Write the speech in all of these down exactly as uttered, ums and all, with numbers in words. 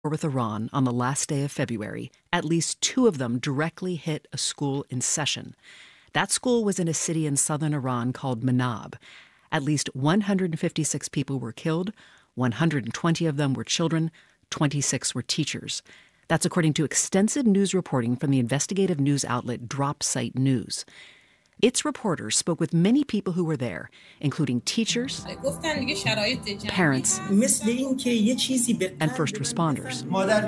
with Iran on the last day of February, at least two of them directly hit a school in session. That school was in a city in southern Iran called Manab. At least one hundred fifty-six people were killed, one hundred twenty of them were children, twenty-six were teachers. That's according to extensive news reporting from the investigative news outlet Dropsite News. Its reporters spoke with many people who were there, including teachers, parents, and first responders.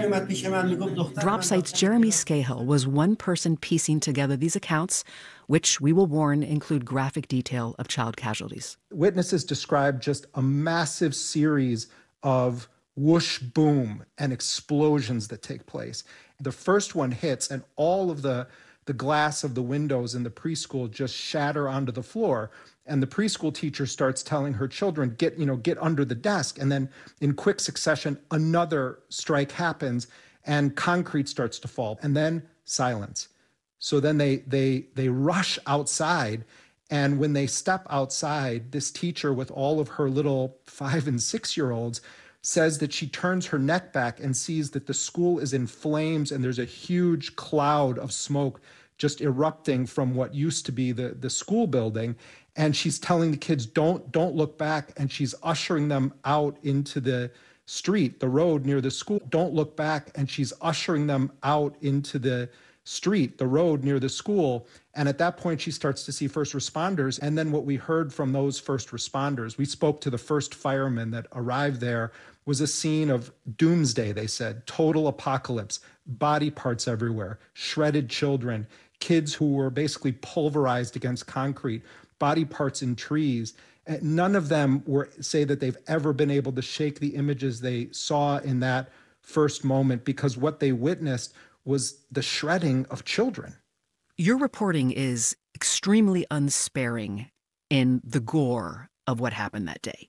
Dropsite's Jeremy Scahill was one person piecing together these accounts, which, we will warn, include graphic detail of child casualties. Witnesses described just a massive series of whoosh, boom, and explosions that take place. The first one hits, and all of the the glass of the windows in the preschool just shatter onto the floor. And the preschool teacher starts telling her children, get, you know, get under the desk. And then in quick succession, another strike happens and concrete starts to fall, and then silence. So then they they they rush outside. And when they step outside, this teacher with all of her little five and six year olds says that she turns her neck back and sees that the school is in flames and there's a huge cloud of smoke just erupting from what used to be the, the school building. And she's telling the kids, don't, don't look back. And she's ushering them out into the street, the road near the school. Don't look back. And she's ushering them out into the street, the road near the school. And at that point, she starts to see first responders. And then what we heard from those first responders, we spoke to the first firemen that arrived there, was a scene of doomsday, they said, total apocalypse, body parts everywhere, shredded children, kids who were basically pulverized against concrete, body parts in trees. And none of them were say that they've ever been able to shake the images they saw in that first moment, because what they witnessed was the shredding of children. Your reporting is extremely unsparing in the gore of what happened that day.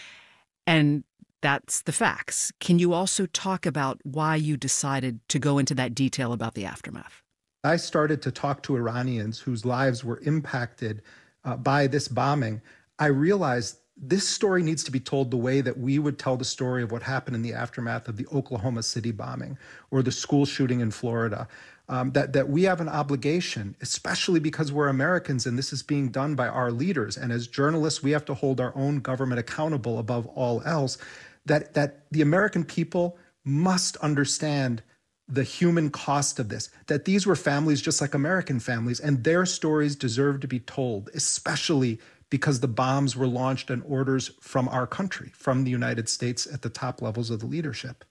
And that's the facts. Can you also talk about why you decided to go into that detail about the aftermath? I started to talk to Iranians whose lives were impacted uh, by this bombing. I realized this story needs to be told the way that we would tell the story of what happened in the aftermath of the Oklahoma City bombing or the school shooting in Florida. Um, that, that we have an obligation, especially because we're Americans and this is being done by our leaders. And as journalists, we have to hold our own government accountable above all else. That, that the American people must understand the human cost of this, that these were families just like American families, and their stories deserve to be told, especially because the bombs were launched on orders from our country, from the United States at the top levels of the leadership.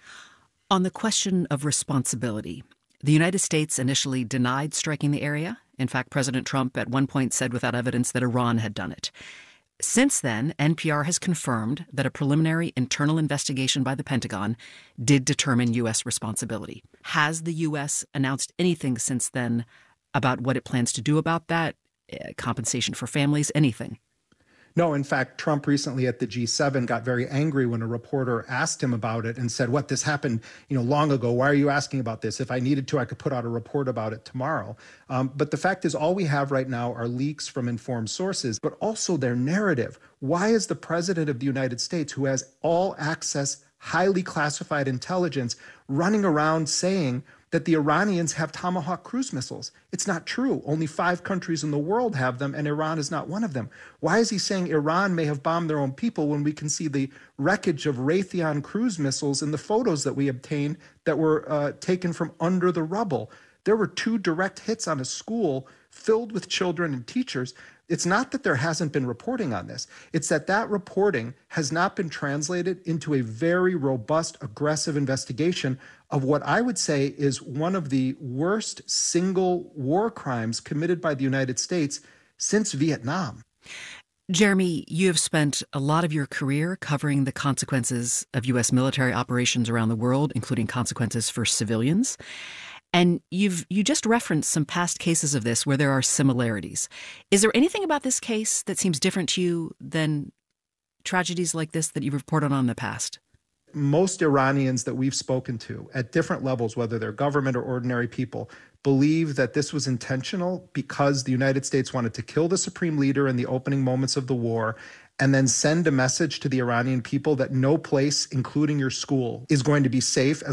On the question of responsibility, the United States initially denied striking the area. In fact, President Trump at one point said without evidence that Iran had done it. Since then, N P R has confirmed that a preliminary internal investigation by the Pentagon did determine U S responsibility. Has the U S announced anything since then about what it plans to do about that? Uh, compensation for families, anything? No, in fact, Trump recently at the G seven got very angry when a reporter asked him about it and said, what, this happened, you know, long ago. Why are you asking about this? If I needed to, I could put out a report about it tomorrow. Um, but the fact is, all we have right now are leaks from informed sources, but also their narrative. Why is the president of the United States, who has all access, highly classified intelligence, running around saying that the Iranians have Tomahawk cruise missiles? It's not true. Only five countries in the world have them, and Iran is not one of them. Why is he saying Iran may have bombed their own people when we can see the wreckage of Raytheon cruise missiles in the photos that we obtained that were uh, taken from under the rubble? There were two direct hits on a school filled with children and teachers. It's not that there hasn't been reporting on this. It's that that reporting has not been translated into a very robust, aggressive investigation of what I would say is one of the worst single war crimes committed by the United States since Vietnam. Jeremy, you have spent a lot of your career covering the consequences of U S military operations around the world, including consequences for civilians. And you've you just referenced some past cases of this where there are similarities. Is there anything about this case that seems different to you than tragedies like this that you've reported on in the past? Most Iranians that we've spoken to at different levels, whether they're government or ordinary people, believe that this was intentional because the United States wanted to kill the supreme leader in the opening moments of the war, and then send a message to the Iranian people that no place, including your school, is going to be safe